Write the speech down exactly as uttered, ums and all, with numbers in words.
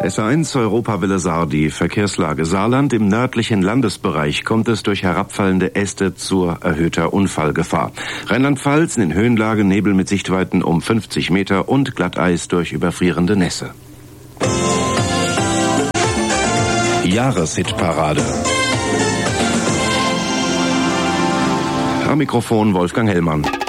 S eins Europawelle Saar, die Verkehrslage. Saarland, im nördlichen Landesbereich kommt es durch herabfallende Äste zu erhöhter Unfallgefahr. Rheinland-Pfalz in den Höhenlagen Nebel mit Sichtweiten um fünfzig Meter und Glatteis durch überfrierende Nässe. Jahreshitparade. Am Mikrofon Wolfgang Hellmann.